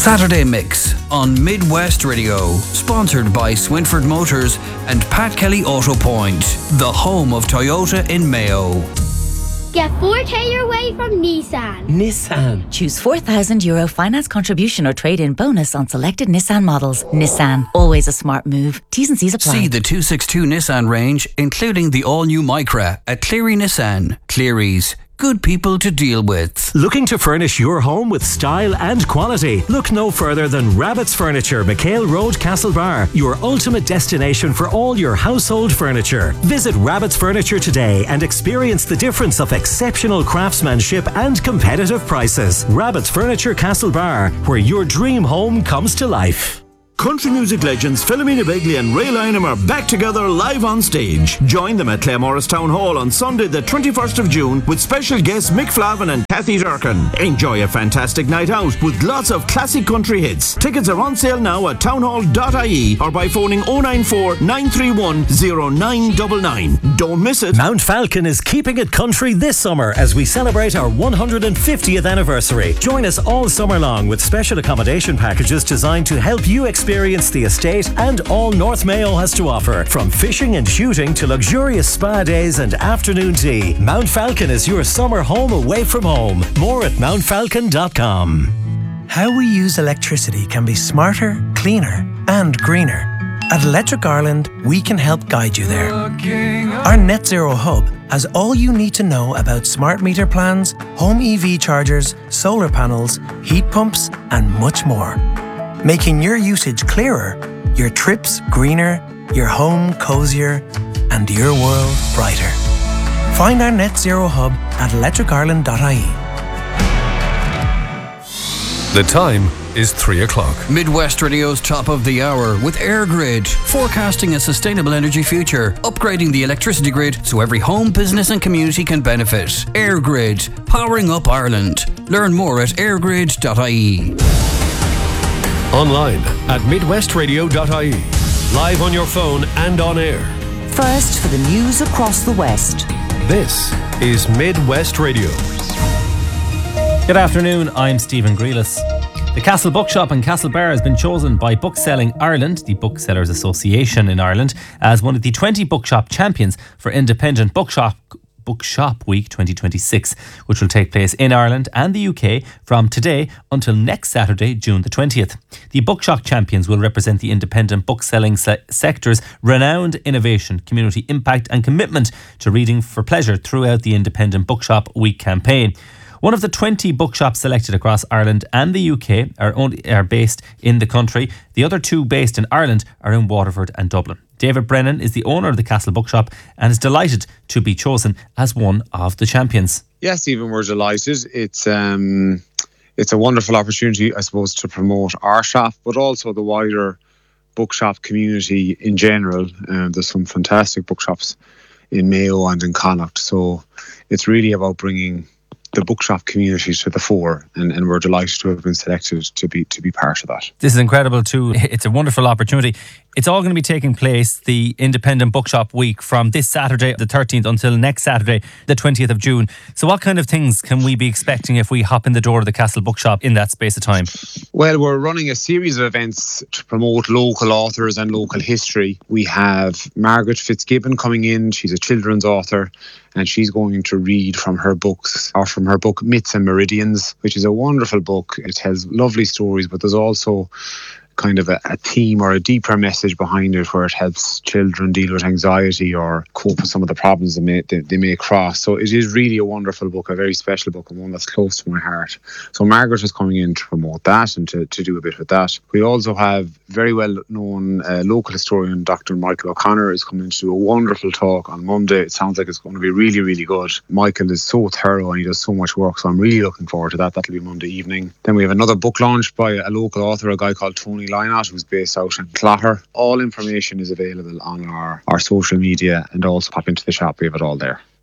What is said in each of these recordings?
Saturday Mix on Midwest Radio, sponsored by Swinford Motors and Pat Kelly Auto Point, the home of Toyota in Mayo. Get 4K your way from Nissan. Nissan. Choose €4,000 finance contribution or trade-in bonus on selected Nissan models. Nissan, always a smart move. T's and C's apply. See the 262 Nissan range, including the all-new Micra at Cleary Nissan. Cleary's. Good people to deal with. Looking to furnish your home with style and quality? Look no further than Rabbit's Furniture, McHale Road, Castlebar, your ultimate destination for all your household furniture. Visit Rabbit's Furniture today and experience the difference of exceptional craftsmanship and competitive prices. Rabbit's Furniture, Castlebar, where your dream home comes to life. Country music legends Philomena Begley and Ray Lynham are back together live on stage. Join them at Claremorris Town Hall on Sunday the 21st of June with special guests Mick Flavin and Kathy Durkin. Enjoy a fantastic night out with lots of classic country hits. Tickets are on sale now at townhall.ie or by phoning 094 931 0999. Don't miss it. Mount Falcon is keeping it country this summer as we celebrate our 150th anniversary. Join us all summer long with special accommodation packages designed to help you experience the estate and all North Mayo has to offer. From fishing and shooting to luxurious spa days and afternoon tea, Mount Falcon is your summer home away from home. More at mountfalcon.com. How we use electricity can be smarter, cleaner and greener. At Electric Ireland, we can help guide you there. Our Net Zero Hub has all you need to know about smart meter plans, home EV chargers, solar panels, heat pumps and much more. Making your usage clearer, your trips greener, your home cozier, and your world brighter. Find our Net Zero Hub at electricireland.ie. The time is 3 o'clock. Midwest Radio's top of the hour with EirGrid, forecasting a sustainable energy future, upgrading the electricity grid so every home, business and community can benefit. EirGrid, powering up Ireland. Learn more at eirgrid.ie. Online at midwestradio.ie. Live on your phone and on air. First for the news across the West. This is Midwest Radio. Good afternoon, I'm Stephen Grealis. The Castle Bookshop in Castlebar has been chosen by Bookselling Ireland, the Booksellers Association in Ireland, as one of the 20 bookshop champions for Independent Bookshop Week 2026, which will take place in Ireland and the UK from today until next Saturday, June the 20th. The Bookshop champions will represent the independent bookselling sector's renowned innovation, community impact and commitment to reading for pleasure throughout the Independent Bookshop Week campaign. One of the 20 bookshops selected across Ireland and the UK are based in the country. The other two based in Ireland are in Waterford and Dublin. David Brennan is the owner of the Castle Bookshop and is delighted to be chosen as one of the champions. Yes, Stephen, we're delighted. It's a wonderful opportunity, I suppose, to promote our shop, but also the wider bookshop community in general. There's some fantastic bookshops in Mayo and in Connacht, so it's really about bringing the bookshop community to the fore, and we're delighted to have been selected to be part of that. This is incredible too. It's a wonderful opportunity. It's all going to be taking place, the Independent Bookshop Week, from this Saturday, the 13th, until next Saturday, the 20th of June. So what kind of things can we be expecting if we hop in the door of the Castle Bookshop in that space of time? Well, we're running a series of events to promote local authors and local history. We have Margaret Fitzgibbon coming in. She's a children's author, and she's going to read from her book Myths and Meridians, which is a wonderful book. It tells lovely stories, but there's also kind of a theme or a deeper message behind it, where it helps children deal with anxiety or cope with some of the problems they may cross. So it is really a wonderful book, a very special book, and one that's close to my heart. So Margaret is coming in to promote that and to do a bit with that. We also have very well known local historian Dr. Michael O'Connor is coming to do a wonderful talk on Monday. It sounds like it's going to be really, really good. Michael is so thorough and he does so much work, so I'm really looking forward to that. That'll be Monday evening. Then we have another book launch by a local author, a guy called Tony Lynott, who's based out in Clogher. All information is available on our social media, and also pop into the shop. We have it all there.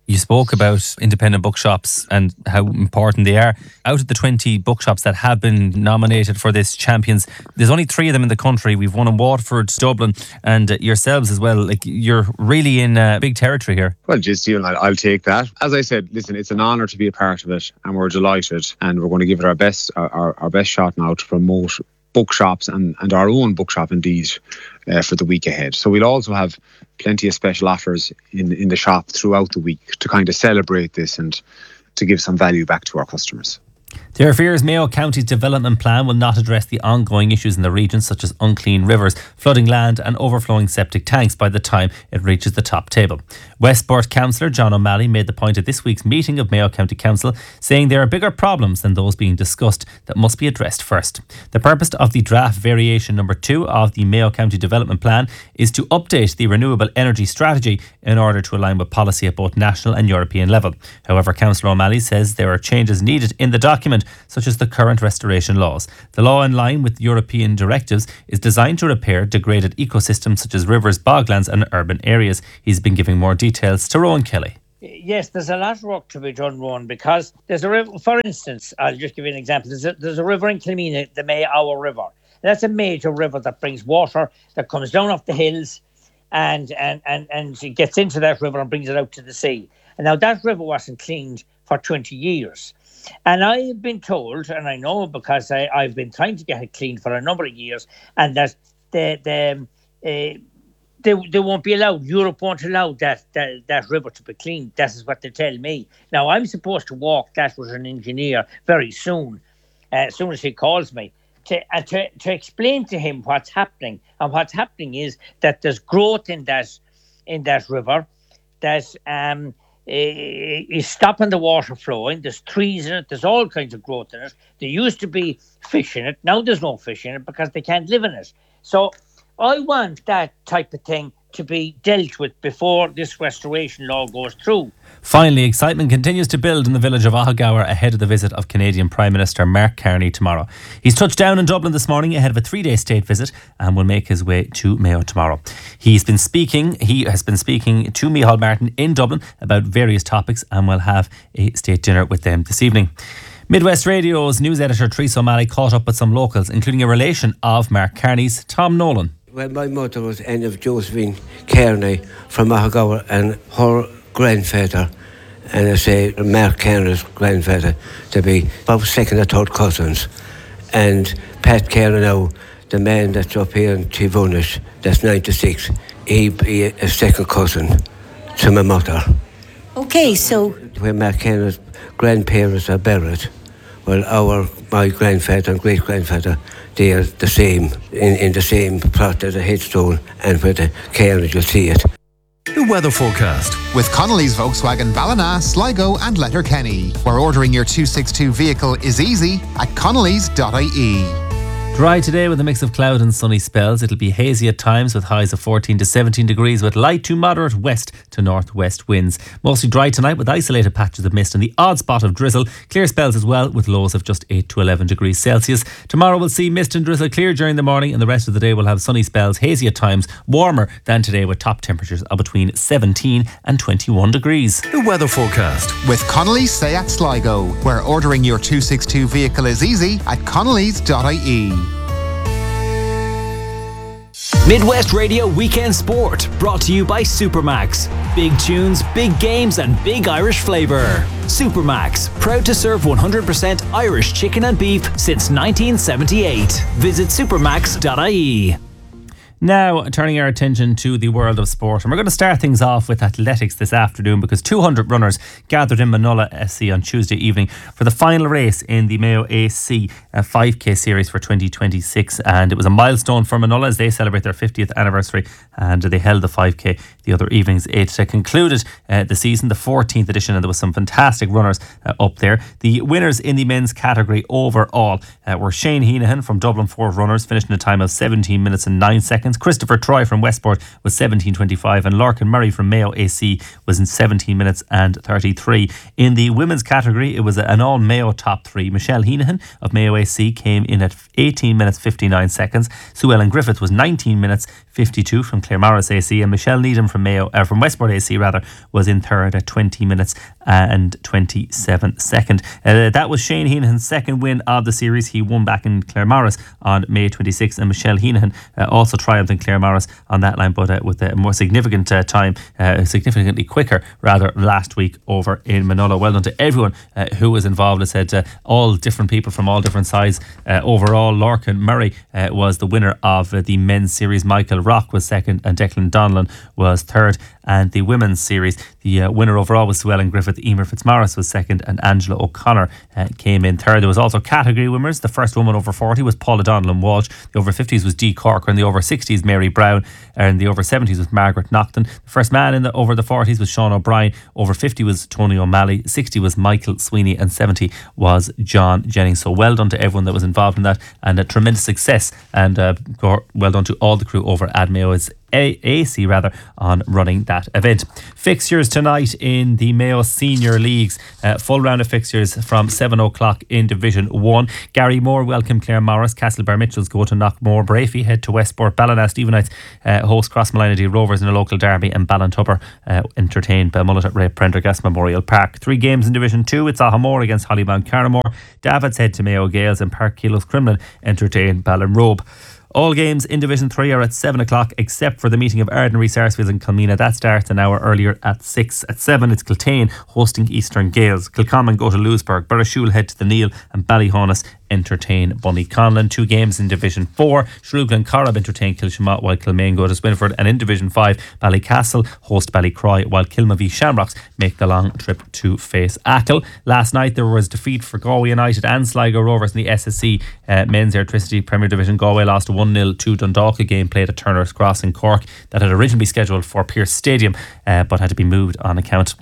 You spoke about independent bookshops and how important they are. Out of the 20 bookshops that have been nominated for this Champions, there's only 3 of them in the country. We've one in Waterford, Dublin, and yourselves as well. Like, you're really in big territory here. Well, just Stephen, I'll take that. As I said, listen, it's an honour to be a part of it, and we're delighted, and we're going to give it our best shot now to promote bookshops and our own bookshop indeed for the week ahead. So we'll also have plenty of special offers in the shop throughout the week to kind of celebrate this and to give some value back to our customers. There are fears Mayo County's development plan will not address the ongoing issues in the region, such as unclean rivers, flooding land and overflowing septic tanks by the time it reaches the top table. Westport Councillor John O'Malley made the point at this week's meeting of Mayo County Council, saying there are bigger problems than those being discussed that must be addressed first. The purpose of the draft variation number 2 of the Mayo County Development Plan is to update the renewable energy strategy in order to align with policy at both national and European level. However, Councillor O'Malley says there are changes needed in the document, such as the current restoration laws. The law, in line with European directives, is designed to repair degraded ecosystems such as rivers, boglands and urban areas. He's been giving more details to Rowan Kelly. Yes, there's a lot of work to be done, Rowan, because there's a river, for instance, I'll just give you an example. There's a river in Kilmena, the May-Our River. That's a major river that brings water that comes down off the hills and it gets into that river and brings it out to the sea. And now that river wasn't cleaned for 20 years. And I've been told, and I know because I've been trying to get it cleaned for a number of years, and that they won't be allowed. Europe won't allow that river to be cleaned. That is what they tell me. Now, I'm supposed to walk that with an engineer very soon, as soon as he calls me, to explain to him what's happening. And what's happening is that there's growth in that river that is stopping the water flowing. There's trees in it. There's all kinds of growth in it. There used to be fish in it. Now there's no fish in it because they can't live in it. So I want that type of thing to be dealt with before this restoration law goes through. Finally, excitement continues to build in the village of Ahagower ahead of the visit of Canadian Prime Minister Mark Carney tomorrow. He's touched down in Dublin this morning ahead of a 3-day state visit and will make his way to Mayo tomorrow. He has been speaking to Micheál Martin in Dublin about various topics and will have a state dinner with them this evening. Midwest Radio's news editor Teresa O'Malley caught up with some locals, including a relation of Mark Carney's, Tom Nolan. Well, my mother was Anne of Josephine Kearney from Ahagower, and her grandfather, and I say Mark Kearney's grandfather, to be about second or third cousins. And Pat Kearney now, the man that's up here in Tivunish, that's 96, he be a second cousin to my mother. Okay, so where Mark Kearney's grandparents are buried, well, my grandfather and great-grandfather, they are the same, in the same plot as a headstone, and where the cairns, you'll see it. The weather forecast with Connolly's Volkswagen Ballina, Sligo and Letterkenny, where ordering your 262 vehicle is easy at connolly's.ie. Dry today with a mix of cloud and sunny spells. It'll be hazy at times with highs of 14 to 17 degrees with light to moderate west to northwest winds. Mostly dry tonight with isolated patches of mist and the odd spot of drizzle. Clear spells as well with lows of just 8 to 11 degrees Celsius. Tomorrow we'll see mist and drizzle clear during the morning, and the rest of the day we'll have sunny spells, hazy at times, warmer than today with top temperatures of between 17 and 21 degrees. The weather forecast with Connolly's Seat Sligo, where ordering your 262 vehicle is easy at connolly's.ie. Midwest Radio Weekend Sport, brought to you by Supermax. Big tunes, big games and big Irish flavour. Supermax, proud to serve 100% Irish chicken and beef since 1978. Visit supermax.ie. Now, turning our attention to the world of sport. And we're going to start things off with athletics this afternoon because 200 runners gathered in Manola SC on Tuesday evening for the final race in the Mayo AC 5K series for 2026. And it was a milestone for Manola as they celebrate their 50th anniversary, and they held the 5K the other evenings. It concluded the season, the 14th edition, and there was some fantastic runners up there. The winners in the men's category overall were Shane Heenahan from Dublin 4 Runners, finishing a time of 17 minutes and 9 seconds. seconds. Christopher Troy from Westport was 17.25, and Larkin Murray from Mayo AC was in 17 minutes and 33. In the women's category, it was an all Mayo top three. Michelle Heenahan of Mayo AC came in at 18 minutes 59 seconds. Sue Ellen Griffith was 19 minutes 52 from Claremorris AC, and Michelle Needham from Westport AC was in third at 20 minutes and 27 seconds. That was Shane Heenahan's second win of the series. He won back in Claremorris on May 26th, and Michelle Heenahan also triumphed in Claremorris on that line, but with a more significant time, significantly quicker rather, last week over in Manola. Well done to everyone who was involved. I said all different people from all different sides. Overall, Larkin Murray was the winner of the men's series. Michael Rock was second, and Declan Donlan was third. And the women's series, the winner overall was Sue Ellen Griffith. Emer Fitzmaurice was second, and Angela O'Connor came in third. There was also category winners. The first woman over 40 was Paula Donlan Walsh. The over 50s was Dee Corker, and the over 60s Mary Brown, and the over 70s was Margaret Naughton. The first man in the over the 40s was Sean O'Brien. Over 50 was Tony O'Malley. 60 was Michael Sweeney, and 70 was John Jennings. So well done to everyone that was involved in that, and a tremendous success. And well done to all the crew over at Mayo's AC on running that event. Fixtures tonight in the Mayo Senior Leagues. Full round of fixtures from 7 o'clock in Division 1. Garrymore welcome Claremorris. Castlebar Mitchells go to Knockmore. Brafey head to Westport. Ballina Stephenites host Crossmolynedy Rovers in a local derby, and Ballintubber entertain Belmullet at Ray Prendergast Memorial Park. 3 games in Division 2. It's Ahamore against Hollybound Carnamore. Davids head to Mayo Gales, and Park Kilos Crumlin entertain Ballinrobe. All games in Division 3 are at 7 o'clock, except for the meeting of Ardenry, Sarsfields and Kilmeena. That starts an hour earlier at 6. At 7, it's Kiltane hosting Eastern Gales. Kilcommon go to Lewisburg. Burrishoole head to the Neil, and Ballyhonus entertain Bunnyconlon. 2 games in Division 4. Shrewglen and Corrib entertain Kilshamot, while Kilmaine go to Swinford. And in Division 5, Ballycastle host Ballycroy, while Kilma v Shamrocks make the long trip to face Achill. Last night there was defeat for Galway United and Sligo Rovers in the SSC Men's Electricity Premier Division. Galway lost 1-0 to Dundalk. A game played at Turner's Cross in Cork that had originally scheduled for Pearse Stadium, but had to be moved on account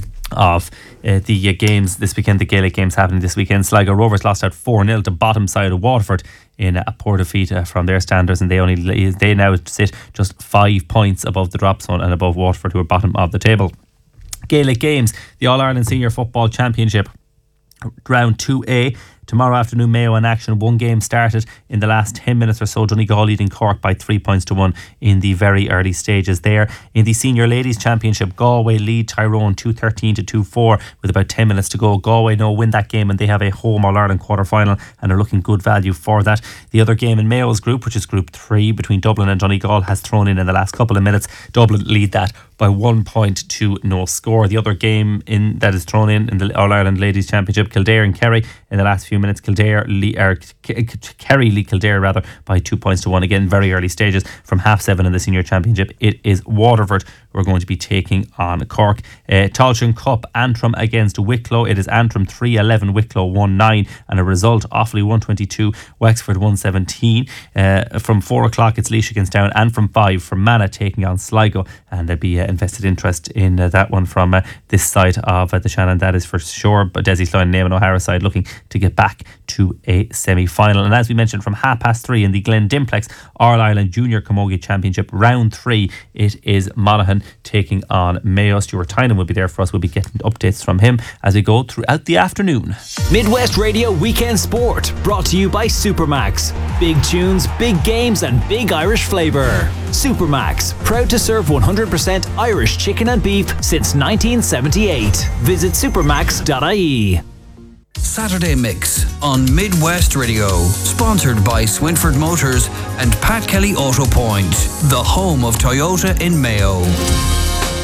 of the games this weekend. The Gaelic games happening this weekend. Sligo Rovers lost out 4-0 to bottom side of Waterford in a poor defeat from their standards, and they now sit just 5 points above the drop zone and above Waterford, who are bottom of the table. Gaelic games, the All-Ireland Senior Football Championship Round 2A. Tomorrow afternoon, Mayo in action. 1 game started in the last 10 minutes or so. Donegal leading Cork by 3 points to 1 in the very early stages there. In the Senior Ladies Championship, Galway lead Tyrone 2-13 to 2-4 with about 10 minutes to go. Galway now win that game, and they have a home All-Ireland quarter-final and are looking good value for that. The other game in Mayo's group, which is Group 3 between Dublin and Donegal, has thrown in the last couple of minutes. Dublin lead that by 1 point to no score. The other game that is thrown in the All-Ireland Ladies Championship, Kildare and Kerry in the last few minutes. Kerry lead Kildare by 2 points to 1. Again, very early stages. From 7:30 in the Senior Championship, it is Waterford who are going to be taking on Cork. Tailteann Cup, Antrim against Wicklow. It is Antrim 3-11, Wicklow 1-9, and a result: Offaly 122, Wexford 117. From 4 o'clock, it's Laois against Down, and from 5, Fermanagh taking on Sligo, and there'll be invested interest in that one from this side of the Shannon, that is for sure. But Desi Sloan and Eamon O'Hara side looking to get back to a semi-final. And as we mentioned, from 3:30 in the Glen Dimplex All-Ireland Junior Camogie Championship Round 3, it is Monaghan taking on Mayo. Stuart Tynan will be there for us. We'll be getting updates from him as we go throughout the afternoon. Midwest Radio Weekend Sport, brought to you by Supermax. Big tunes, big games and big Irish flavour. Supermax, proud to serve 100% Irish chicken and beef since 1978. Visit supermax.ie. Saturday Mix on Midwest Radio, sponsored by Swinford Motors and Pat Kelly Auto Point, the home of Toyota in Mayo.